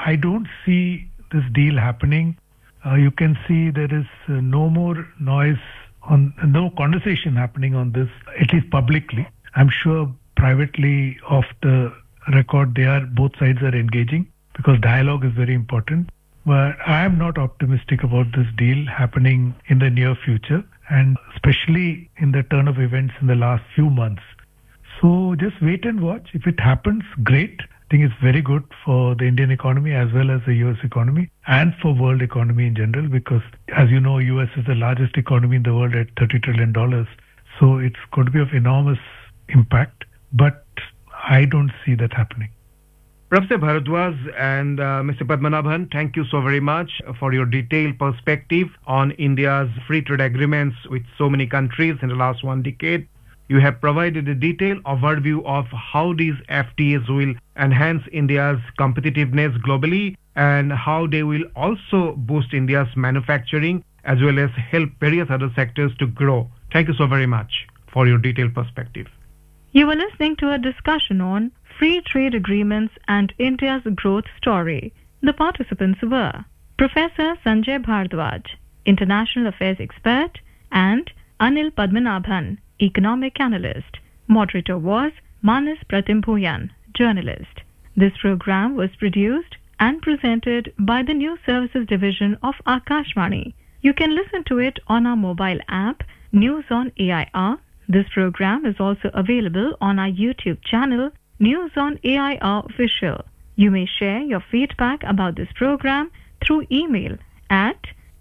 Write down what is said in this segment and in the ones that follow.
I don't see this deal happening. You can see there is no more noise no conversation happening on this, at least publicly. I'm sure privately off the record, both sides are engaging because dialogue is very important. But I am not optimistic about this deal happening in the near future, and especially in the turn of events in the last few months. So just wait and watch. If it happens, great. I think it's very good for the Indian economy as well as the US economy and for world economy in general, because as you know, US is the largest economy in the world at $30 trillion. So it's going to be of enormous impact, but I don't see that happening. Professor Bharadwaj and Mr. Padmanabhan, thank you so very much for your detailed perspective on India's free trade agreements with so many countries in the last 1 decade. You have provided a detailed overview of how these FTAs will enhance India's competitiveness globally and how they will also boost India's manufacturing as well as help various other sectors to grow. Thank you so very much for your detailed perspective. You were listening to a discussion on free trade agreements and India's growth story. The participants were Professor Sanjay Bharadwaj, International Affairs Expert, and Anil Padmanabhan, Economic Analyst. Moderator was Manas Pratimbhuyan, Journalist. This program was produced and presented by the News Services Division of Akashvani. You can listen to it on our mobile app, News on AIR. This program is also available on our YouTube channel, News on AIR Official. You may share your feedback about this program through email at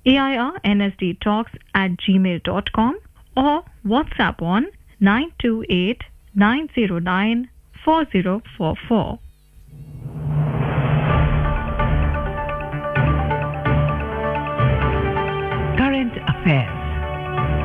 airnsdtalks@gmail.com or WhatsApp on 928-909-4044. Current Affairs.